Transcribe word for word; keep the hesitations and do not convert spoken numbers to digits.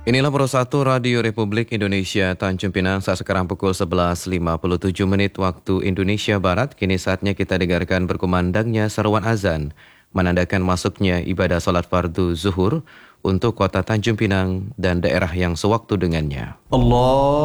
Inilah Pro satu Radio Republik Indonesia Tanjung Pinang saat sekarang pukul sebelas lima puluh tujuh menit waktu Indonesia Barat. Kini saatnya kita dengarkan berkumandangnya seruan azan, menandakan masuknya ibadah salat fardu zuhur untuk kota Tanjung Pinang dan daerah yang sewaktu dengannya. Allah